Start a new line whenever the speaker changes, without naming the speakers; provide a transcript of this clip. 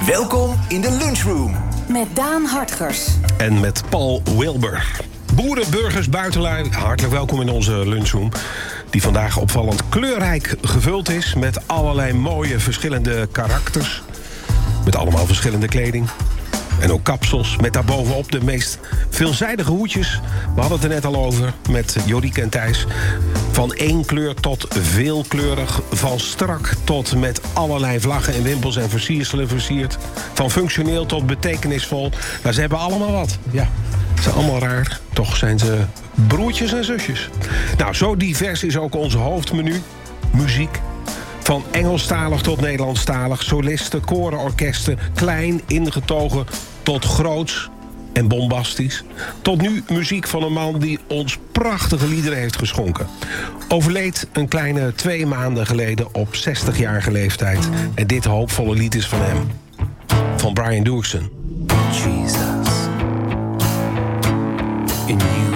Welkom in de lunchroom.
Met Daan Hartgers.
En met Paul Wilber. Boeren, burgers, buitenlui, hartelijk welkom in onze lunchroom. Die vandaag opvallend kleurrijk gevuld is met allerlei mooie verschillende karakters. Met allemaal verschillende kleding. En ook kapsels, met daarbovenop de meest veelzijdige hoedjes. We hadden het er net al over met Jorieke en Thijs. Van één kleur tot veelkleurig. Van strak tot met allerlei vlaggen en wimpels en versierselen versierd. Van functioneel tot betekenisvol. Nou, ze hebben allemaal wat. Ja, ze zijn allemaal raar. Toch zijn ze broertjes en zusjes. Nou, zo divers is ook onze hoofdmenu. Muziek. Van Engelstalig tot Nederlandstalig, solisten, koren, orkesten, klein, ingetogen tot groots en bombastisch. Tot nu muziek van een man die ons prachtige liederen heeft geschonken. Overleed een kleine 2 maanden geleden op 60-jarige leeftijd. En dit hoopvolle lied is van hem. Van Brian Dookson.
Jesus. In you.